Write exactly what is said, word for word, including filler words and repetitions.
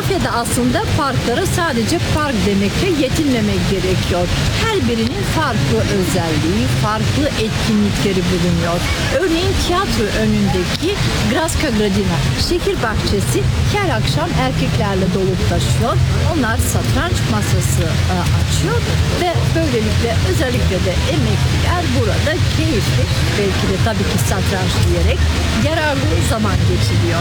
Sofya'da aslında parklara sadece park demekle yetinmemek gerekiyor. Her birinin farklı özelliği, farklı etkinlikleri bulunuyor. Örneğin tiyatro önündeki Graska Gradina şehir bahçesi her akşam erkeklerle dolup taşıyor. Onlar satranç masası e, açıyor ve böylelikle özellikle de emekliler burada keyifli, belki de tabii ki satranç diyerek yararlı zaman geçiriyor.